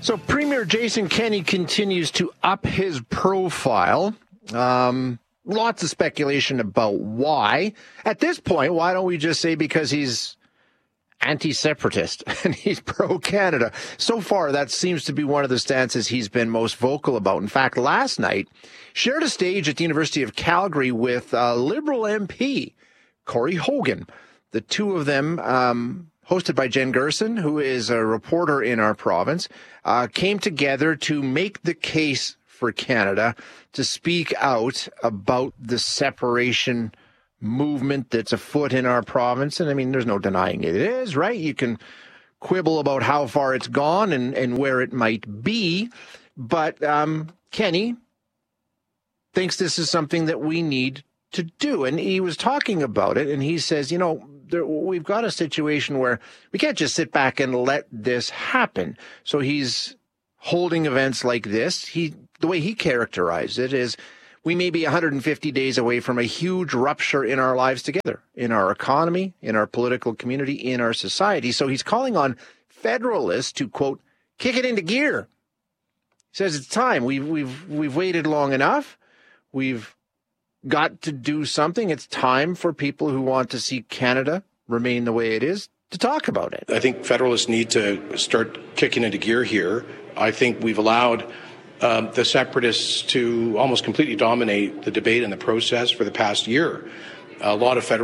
So Premier Jason Kenney continues to up his profile. Lots of speculation about why. At this point, why don't we just say because he's anti-separatist and he's pro-Canada? So far, that seems to be one of the stances he's been most vocal about. In fact, last night, shared a stage at the University of Calgary with Liberal MP Corey Hogan. The two of them, hosted by Jen Gerson, who is a reporter in our province, came together to make the case for Canada, to speak out about the separation movement that's afoot in our province. And I mean, there's no denying it is, right? You can quibble about how far it's gone and where it might be. But Kenney thinks this is something that we need to do. And he was talking about it, and he says, you know, we've got a situation where we can't just sit back and let this happen. So he's holding events like this. The way he characterized it is we may be 150 days away from a huge rupture in our lives together, in our economy, in our political community, in our society. So he's calling on federalists to, quote, kick it into gear. He says it's time. We've waited long enough. We've got to do something. It's time for people who want to see Canada remain the way it is to talk about it. I think federalists need to start kicking into gear here. I think we've allowed the separatists to almost completely dominate the debate and the process for the past year. A lot of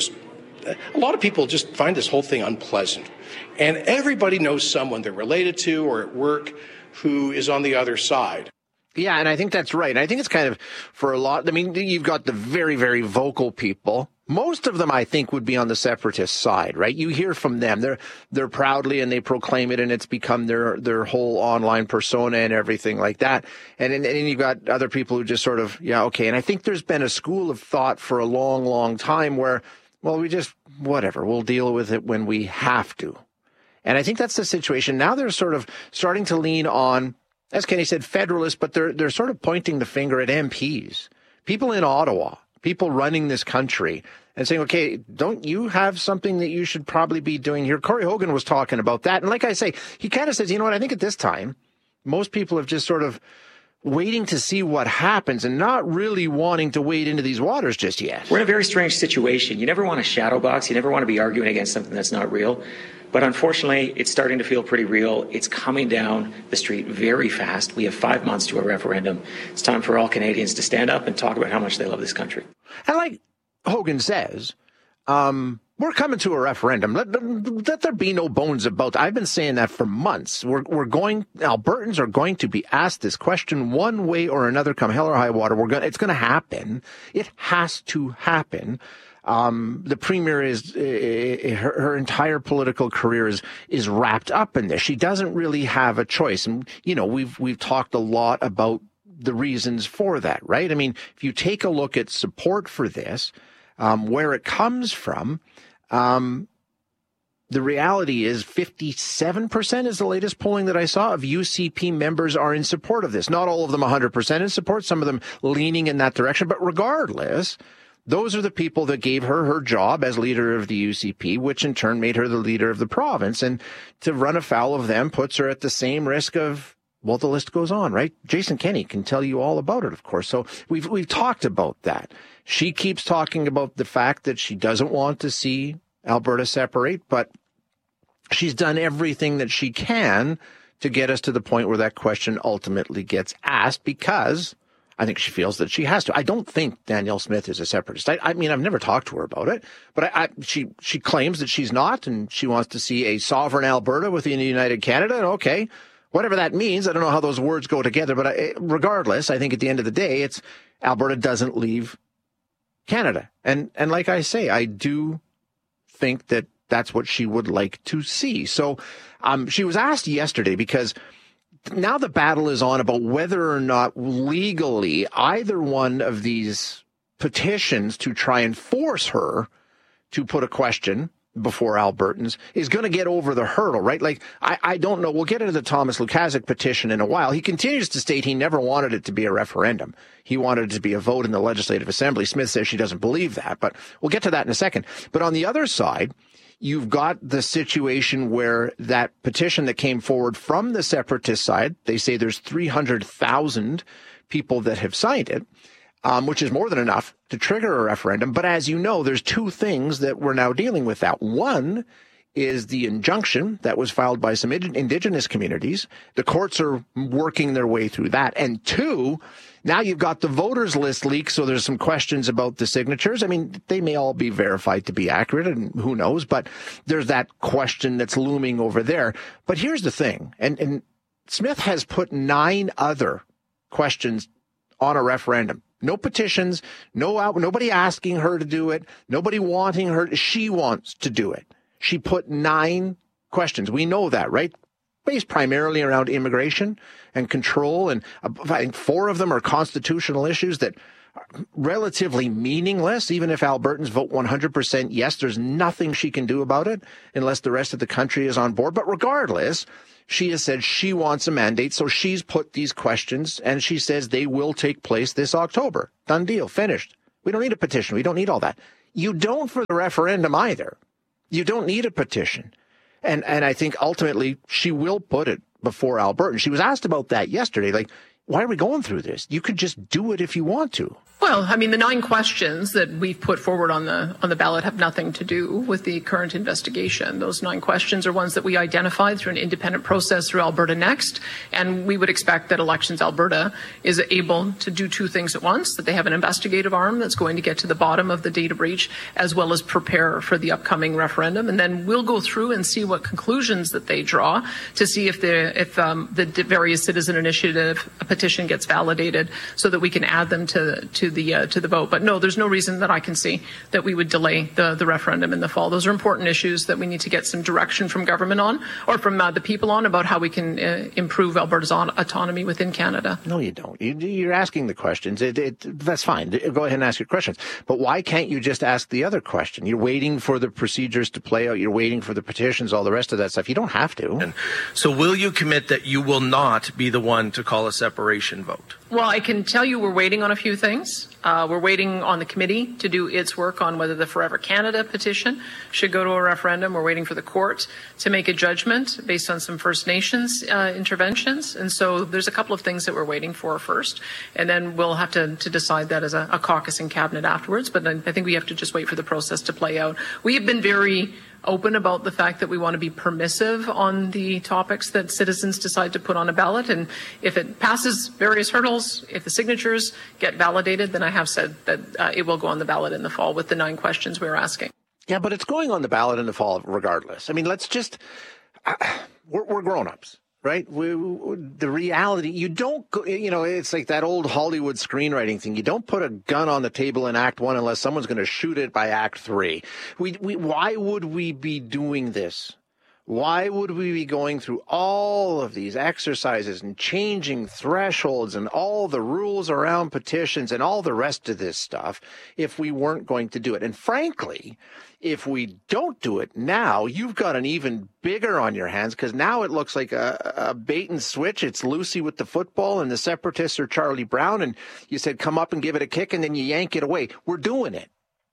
people just find this whole thing unpleasant. And everybody knows someone they're related to or at work who is on the other side. Yeah, and I think that's right. And I think it's kind of for a lot. I mean, you've got the very, very vocal people. Most of them, I think, would be on the separatist side, right? You hear from them. They're proudly and they proclaim it, and it's become their whole online persona and everything like that. And you've got other people who just sort of, yeah, okay. And I think there's been a school of thought for a long, long time where, well, we just, whatever, we'll deal with it when we have to. And I think that's the situation. Now they're sort of starting to lean on, as Kenney said, federalists, but they're sort of pointing the finger at MPs, people in Ottawa, people running this country, and saying, okay, don't you have something that you should probably be doing here? Corey Hogan was talking about that. And like I say, he kind of says, you know what, I think at this time, most people have just sort of waiting to see what happens and not really wanting to wade into these waters just yet. We're in a very strange situation. You never want to shadow box. You never want to be arguing against something that's not real. But unfortunately, it's starting to feel pretty real. It's coming down the street very fast. We have 5 months to a referendum. It's time for all Canadians to stand up and talk about how much they love this country. And like Hogan says, we're coming to a referendum. Let there be no bones about that. I've been saying that for months. Albertans are going to be asked this question one way or another, come hell or high water. It's going to happen. It has to happen. The premier her entire political career is wrapped up in this. She doesn't really have a choice. And, you know, we've talked a lot about the reasons for that, right? I mean, if you take a look at support for this, where it comes from, the reality is 57% is the latest polling that I saw of UCP members are in support of this. Not all of them 100% in support, some of them leaning in that direction. But regardless, those are the people that gave her job as leader of the UCP, which in turn made her the leader of the province. And to run afoul of them puts her at the same risk of, well, the list goes on, right? Jason Kenney can tell you all about it, of course. So we've talked about that. She keeps talking about the fact that she doesn't want to see Alberta separate, but she's done everything that she can to get us to the point where that question ultimately gets asked, because I think she feels that she has to. I don't think Danielle Smith is a separatist. I mean, I've never talked to her about it, but she claims that she's not, and she wants to see a sovereign Alberta within the United Canada. And okay, whatever that means, I don't know how those words go together, but regardless, I think at the end of the day, it's Alberta doesn't leave Canada. And like I say, I do think that that's what she would like to see. So she was asked yesterday, because now the battle is on about whether or not legally either one of these petitions to try and force her to put a question before Albertans is going to get over the hurdle, right? Like, I don't know. We'll get into the Thomas Lukaszuk petition in a while. He continues to state he never wanted it to be a referendum. He wanted it to be a vote in the Legislative Assembly. Smith says she doesn't believe that, but we'll get to that in a second. But on the other side, You've got the situation where that petition that came forward from the separatist side, they say there's 300,000 people that have signed it, which is more than enough to trigger a referendum. But as you know, there's two things that we're now dealing with that. One is the injunction that was filed by some Indigenous communities. The courts are working their way through that. And two, now you've got the voters list leak, so there's some questions about the signatures. I mean, they may all be verified to be accurate, and who knows, but there's that question that's looming over there. But here's the thing, and Smith has put 9 other questions on a referendum. No petitions, nobody asking her to do it, nobody wanting her. She wants to do it. She put 9 questions. We know that, right? Based primarily around immigration and control. And I think 4 of them are constitutional issues that are relatively meaningless. Even if Albertans vote 100% yes, there's nothing she can do about it unless the rest of the country is on board. But regardless, she has said she wants a mandate. So she's put these questions and she says they will take place this October. Done deal. Finished. We don't need a petition. We don't need all that. You don't for the referendum either. You don't need a petition. And I think ultimately she will put it before Albertans. She was asked about that yesterday. Like, why are we going through this? You could just do it if you want to. Well, I mean, the 9 questions that we've put forward on the ballot have nothing to do with the current investigation. Those 9 questions are ones that we identified through an independent process through Alberta Next, and we would expect that Elections Alberta is able to do 2 things at once, that they have an investigative arm that's going to get to the bottom of the data breach, as well as prepare for the upcoming referendum. And then we'll go through and see what conclusions that they draw to see if the various citizen initiative petition gets validated so that we can add them to the vote. But no, there's no reason that I can see that we would delay the referendum in the fall. Those are important issues that we need to get some direction from government on, or from the people on, about how we can improve Alberta's autonomy within Canada. No, you don't. You're asking the questions. That's fine. Go ahead and ask your questions. But why can't you just ask the other question? You're waiting for the procedures to play out. You're waiting for the petitions, all the rest of that stuff. You don't have to. So will you commit that you will not be the one to call a separation vote? Well, I can tell you we're waiting on a few things. We're waiting on the committee to do its work on whether the Forever Canada petition should go to a referendum. We're waiting for the court to make a judgment based on some First Nations interventions. And so there's a couple of things that we're waiting for first. And then we'll have to decide that as a caucus and cabinet afterwards. But I think we have to just wait for the process to play out. We have been very open about the fact that we want to be permissive on the topics that citizens decide to put on a ballot. And if it passes various hurdles, if the signatures get validated, then I have said that it will go on the ballot in the fall with the 9 questions we're asking. Yeah, but it's going on the ballot in the fall regardless. I mean, let's just, we're grown-ups. Right? The reality, you don't, it's like that old Hollywood screenwriting thing. You don't put a gun on the table in Act 1 unless someone's going to shoot it by Act 3. Why would we be doing this? Why would we be going through all of these exercises and changing thresholds and all the rules around petitions and all the rest of this stuff if we weren't going to do it? And frankly, if we don't do it now, you've got an even bigger on your hands, because now it looks like a bait and switch. It's Lucy with the football and the separatists are Charlie Brown. And you said, come up and give it a kick, and then you yank it away. We're doing it.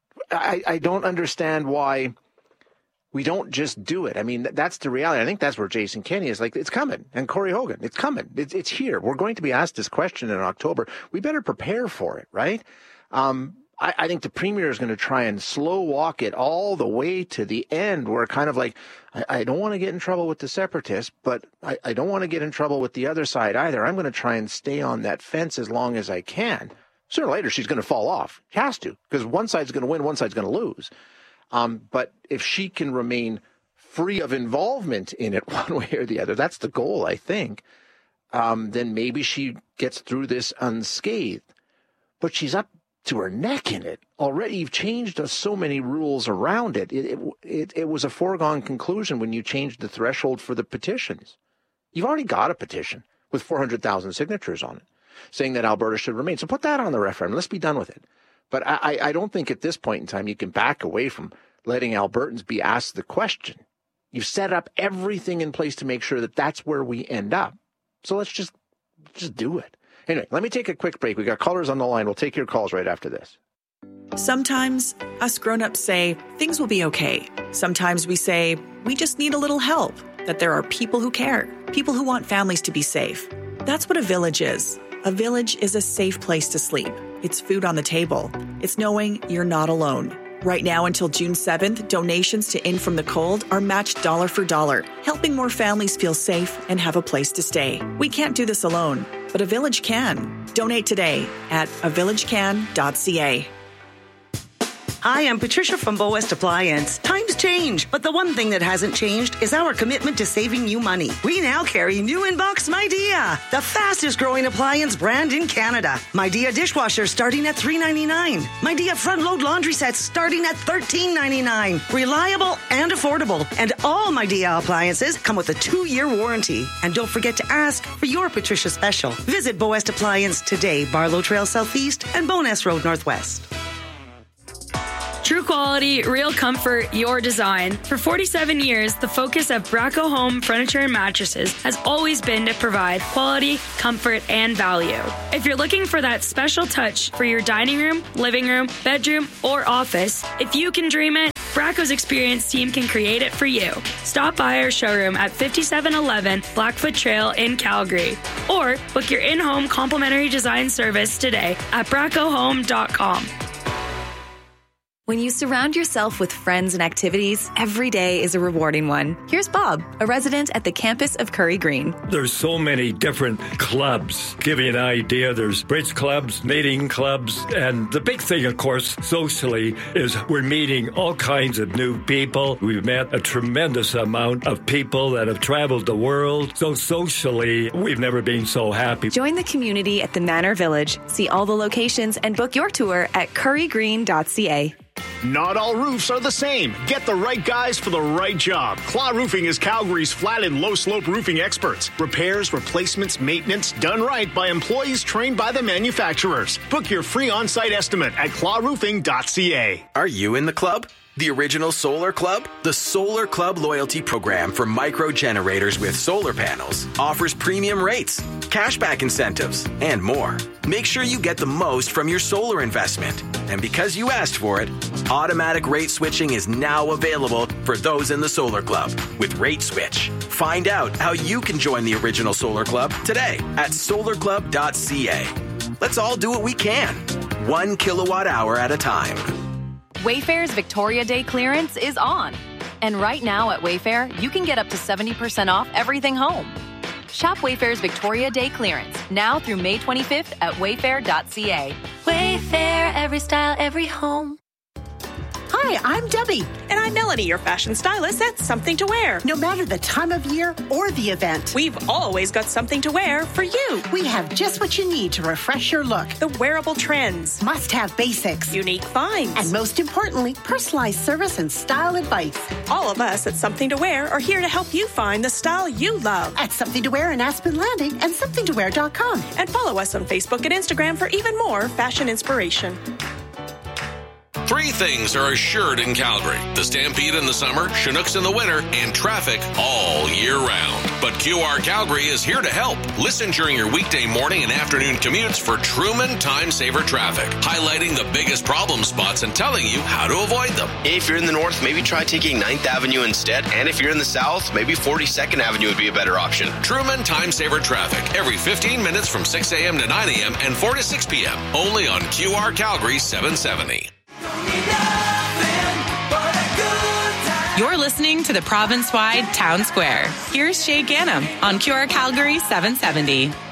I don't understand why we don't just do it. I mean, that's the reality. I think that's where Jason Kenney is like, it's coming. And Corey Hogan, it's coming. It's here. We're going to be asked this question in October. We better prepare for it, right? I think the premier is going to try and slow walk it all the way to the end. We're kind of like, I don't want to get in trouble with the separatists, but I don't want to get in trouble with the other side either. I'm going to try and stay on that fence as long as I can. Sooner or later, she's going to fall off. She has to, because one side's going to win, one side's going to lose. But if she can remain free of involvement in it one way or the other, that's the goal, I think, then maybe she gets through this unscathed. But she's up to her neck in it already. You've changed so many rules around it. It was a foregone conclusion when you changed the threshold for the petitions. You've already got a petition with 400,000 signatures on it saying that Alberta should remain. So put that on the referendum. Let's be done with it. But I don't think at this point in time you can back away from letting Albertans be asked the question. You've set up everything in place to make sure that that's where we end up. So let's just do it. Anyway, let me take a quick break. We got callers on the line. We'll take your calls right after this. Sometimes us grown-ups say things will be okay. Sometimes we say we just need a little help, that there are people who care, people who want families to be safe. That's what a village is. A village is a safe place to sleep. It's food on the table. It's knowing you're not alone. Right now until June 7th, donations to In From the Cold are matched dollar for dollar, helping more families feel safe and have a place to stay. We can't do this alone, but a village can. Donate today at avillagecan.ca. Hi, I'm Patricia from Bow West Appliance. Times change, but the one thing that hasn't changed is our commitment to saving you money. We now carry new Inbox Midea, the fastest growing appliance brand in Canada. Midea dishwasher starting at $3.99. Midea front load laundry sets starting at $13.99. Reliable and affordable. And all Midea appliances come with a 2-year warranty. And don't forget to ask for your Patricia special. Visit Bow West Appliance today, Barlow Trail Southeast and Bowness Road Northwest. True quality, real comfort, your design. For 47 years, the focus of Bracco Home Furniture and Mattresses has always been to provide quality, comfort, and value. If you're looking for that special touch for your dining room, living room, bedroom, or office, if you can dream it, Bracco's experienced team can create it for you. Stop by our showroom at 5711 Blackfoot Trail in Calgary, or book your in-home complimentary design service today at braccohome.com. When you surround yourself with friends and activities, every day is a rewarding one. Here's Bob, a resident at the campus of Curry Green. There's so many different clubs. Give you an idea, there's bridge clubs, knitting clubs, and the big thing, of course, socially, is we're meeting all kinds of new people. We've met a tremendous amount of people that have traveled the world. So socially, we've never been so happy. Join the community at the Manor Village. See all the locations and book your tour at currygreen.ca. Not all roofs are the same. Get the right guys for the right job. Claw Roofing is Calgary's flat and low-slope roofing experts. Repairs, replacements, maintenance, done right by employees trained by the manufacturers. Book your free on-site estimate at clawroofing.ca. Are you in the club? The original Solar Club? The Solar Club loyalty program for micro generators with solar panels offers premium rates, cashback incentives, and more. Make sure you get the most from your solar investment. And because you asked for it, automatic rate switching is now available for those in the Solar Club with Rate Switch. Find out how you can join the original Solar Club today at solarclub.ca. Let's all do what we can, 1 kilowatt hour at a time. Wayfair's Victoria Day clearance is on. And right now at Wayfair, you can get up to 70% off everything home. Shop Wayfair's Victoria Day clearance now through May 25th at wayfair.ca. Wayfair, every style, every home. Hi, I'm Debbie. And I'm Melanie, your fashion stylist at Something to Wear. No matter the time of year or the event, we've always got something to wear for you. We have just what you need to refresh your look. The wearable trends. Must-have basics. Unique finds. And most importantly, personalized service and style advice. All of us at Something to Wear are here to help you find the style you love. At Something to Wear in Aspen Landing and somethingtowear.com. And follow us on Facebook and Instagram for even more fashion inspiration. 3 things are assured in Calgary: the Stampede in the summer, Chinooks in the winter, and traffic all year round. But QR Calgary is here to help. Listen during your weekday morning and afternoon commutes for Truman Time Saver Traffic, highlighting the biggest problem spots and telling you how to avoid them. If you're in the north, maybe try taking 9th Avenue instead. And if you're in the south, maybe 42nd Avenue would be a better option. Truman Time Saver Traffic, every 15 minutes from 6 a.m. to 9 a.m. and 4 to 6 p.m. Only on QR Calgary 770. You're listening to the province-wide Town Square. Here's Shay Gannam on QR Calgary 770.